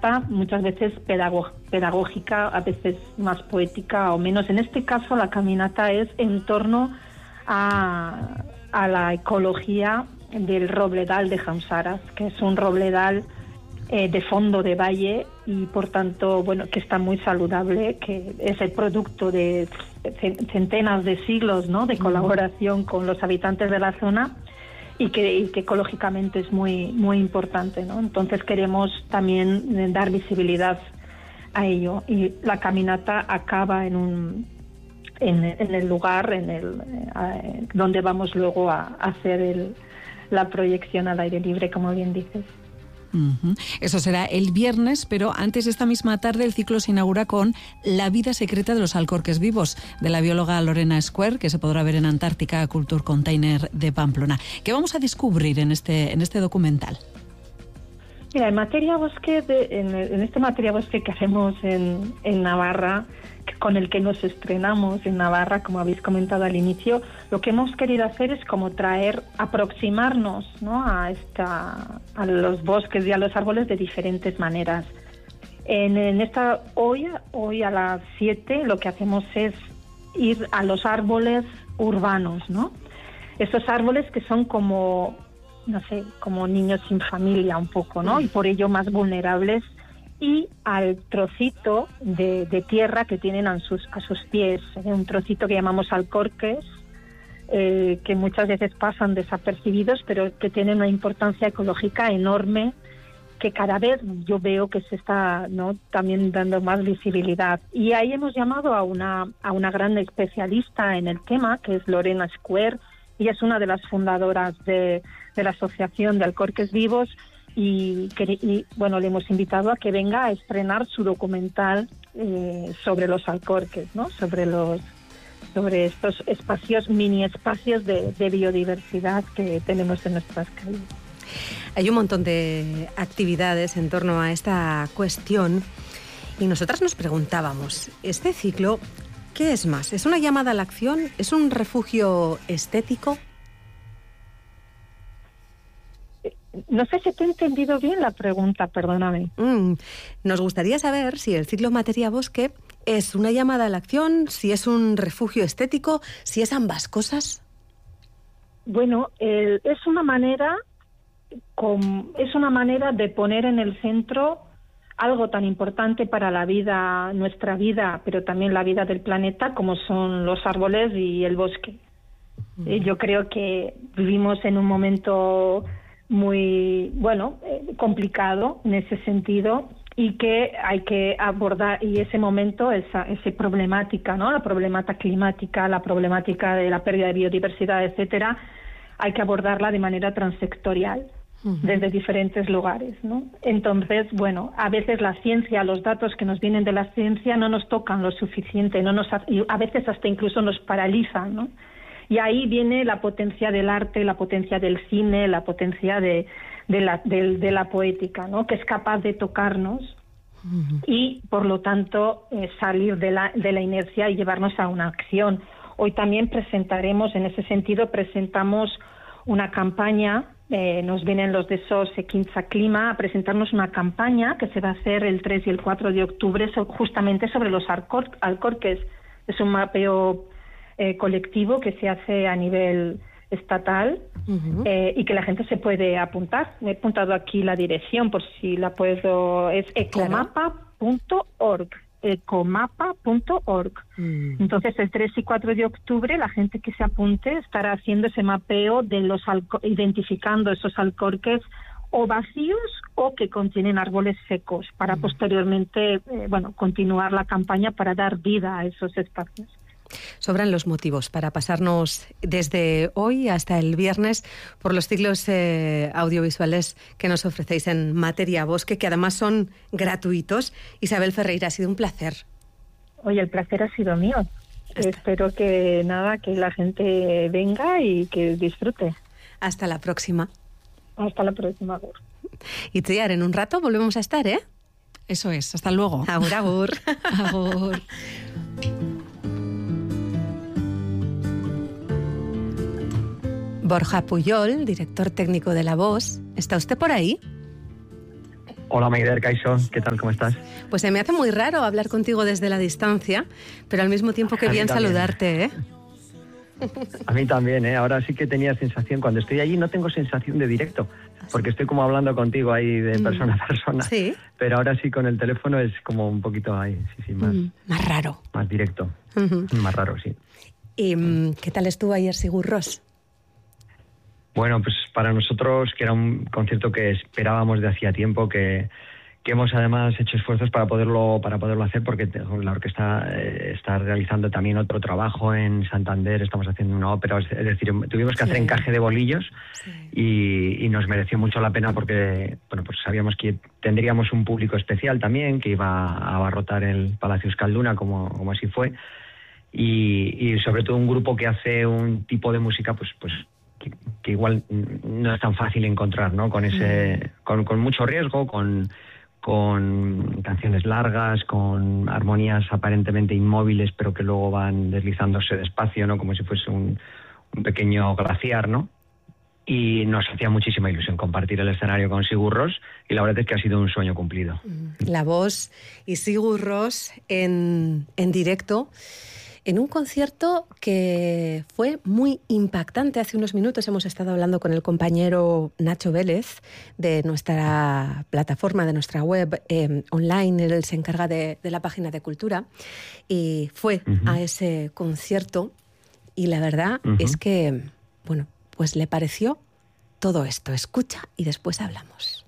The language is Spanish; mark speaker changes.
Speaker 1: caminata muchas veces pedagógica, a veces más poética o menos. En este caso la caminata es en torno a la ecología del robledal de Jamsaras, que es un robledal de fondo de valle y por tanto, bueno, que está muy saludable, que es el producto de centenas de siglos, ¿no?, de colaboración con los habitantes de la zona y que ecológicamente es muy, muy importante, ¿no? Entonces queremos también dar visibilidad a ello y la caminata acaba en el lugar donde vamos luego a hacer la proyección al aire libre, como bien dices.
Speaker 2: Uh-huh. Eso será el viernes, pero antes, esta misma tarde, el ciclo se inaugura con La vida secreta de los alcorques vivos, de la bióloga Lorena Square, que se podrá ver en Antártica Culture Container de Pamplona. ¿Qué vamos a descubrir en este documental?
Speaker 1: Mira, en materia bosque, en este materia bosque que hacemos en Navarra, con el que nos estrenamos en Navarra, como habéis comentado al inicio, lo que hemos querido hacer es como aproximarnos, ¿no?, a los bosques y a los árboles de diferentes maneras. Hoy a las 7 lo que hacemos es ir a los árboles urbanos, ¿no? Esos árboles que son como, no sé, como niños sin familia un poco, ¿no? Y por ello más vulnerables, y al trocito de tierra que tienen a sus pies, un trocito que llamamos alcorques, que muchas veces pasan desapercibidos, pero que tienen una importancia ecológica enorme, que cada vez yo veo que se está, ¿no?, también dando más visibilidad. Y ahí hemos llamado a una gran especialista en el tema, que es Lorena Square. Ella es una de las fundadoras de la Asociación de Alcorques Vivos, y bueno, le hemos invitado a que venga a estrenar su documental sobre los alcorques, ¿no?, sobre estos espacios, mini espacios de biodiversidad que tenemos en nuestras calles.
Speaker 3: Hay un montón de actividades en torno a esta cuestión y nosotras nos preguntábamos, ¿este ciclo qué es más? ¿Es una llamada a la acción? ¿Es un refugio estético?
Speaker 1: No sé si te he entendido bien la pregunta, perdóname.
Speaker 3: Nos gustaría saber si el ciclo Materia Bosque es una llamada a la acción, si es un refugio estético, si es ambas cosas.
Speaker 1: Bueno, es una manera de poner en el centro algo tan importante para la vida, nuestra vida, pero también la vida del planeta, como son los árboles y el bosque. Yo creo que vivimos en un momento muy, complicado en ese sentido, y que hay que abordar, y ese momento, esa problemática, ¿no?, la problemática climática, la problemática de la pérdida de biodiversidad, etcétera, hay que abordarla de manera transectorial, desde diferentes lugares, ¿no? Entonces, bueno, a veces la ciencia, los datos que nos vienen de la ciencia no nos tocan lo suficiente, y a veces hasta incluso nos paralizan, ¿no? Y ahí viene la potencia del arte, la potencia del cine, la potencia de la poética, ¿no?, que es capaz de tocarnos y, por lo tanto, salir de la inercia y llevarnos a una acción. Hoy también presentamos una campaña, nos vienen los de SOS Ekintza Klima a presentarnos una campaña que se va a hacer el 3 y el 4 de octubre justamente sobre los alcorques. Es un mapeo colectivo que se hace a nivel estatal y que la gente se puede apuntar. Me he apuntado aquí la dirección por si la puedo. Es ecomapa.org. ecomapa.org. Entonces, el 3 y 4 de octubre, la gente que se apunte estará haciendo ese mapeo de identificando esos alcorques o vacíos o que contienen árboles secos, para posteriormente continuar la campaña para dar vida a esos espacios.
Speaker 3: Sobran los motivos para pasarnos desde hoy hasta el viernes por los ciclos audiovisuales que nos ofrecéis en Materia Bosque, que además son gratuitos. Isabel Ferreira, ha sido un placer.
Speaker 1: Oye, el placer ha sido mío. Espero que la gente venga y que disfrute.
Speaker 3: Hasta la próxima.
Speaker 1: Hasta la próxima, Agur.
Speaker 3: Y Triar, en un rato volvemos a estar, ¿eh?
Speaker 2: Eso es, hasta luego.
Speaker 3: Agur, agur.
Speaker 2: Agur.
Speaker 3: Borja Puyol, director técnico de La Voz. ¿Está usted por ahí?
Speaker 4: Hola Maider, Kaixo, ¿qué tal? ¿Cómo estás?
Speaker 3: Pues se me hace muy raro hablar contigo desde la distancia, pero al mismo tiempo que bien saludarte, ¿eh?
Speaker 4: A mí también, ¿eh? Ahora sí que tenía sensación, cuando estoy allí no tengo sensación de directo, porque estoy como hablando contigo ahí de persona a persona.
Speaker 3: Sí.
Speaker 4: Pero ahora sí con el teléfono es como un poquito ahí, sí,
Speaker 3: más raro.
Speaker 4: Más directo, más raro, sí.
Speaker 3: ¿Y qué tal estuvo ayer Sigur Rós?
Speaker 4: Bueno, pues para nosotros, que era un concierto que esperábamos de hacía tiempo, que hemos además hecho esfuerzos para poderlo hacer, porque la orquesta está realizando también otro trabajo en Santander, estamos haciendo una ópera, es decir, tuvimos que hacer encaje de bolillos y nos mereció mucho la pena porque, bueno, pues sabíamos que tendríamos un público especial también, que iba a abarrotar el Palacio Euskalduna, como así fue, y sobre todo un grupo que hace un tipo de música, pues que igual no es tan fácil encontrar, ¿no? Con mucho riesgo, con canciones largas, con armonías aparentemente inmóviles, pero que luego van deslizándose despacio, ¿no? Como si fuese un pequeño glaciar, ¿no? Y nos hacía muchísima ilusión compartir el escenario con Sigur Rós, y la verdad es que ha sido un sueño cumplido.
Speaker 3: La voz y Sigur Rós en directo, en un concierto que fue muy impactante. Hace unos minutos hemos estado hablando con el compañero Nacho Vélez de nuestra plataforma, de nuestra web online. Él se encarga de la página de cultura y fue a ese concierto y la verdad es que, bueno, pues le pareció todo esto. Escucha y después hablamos.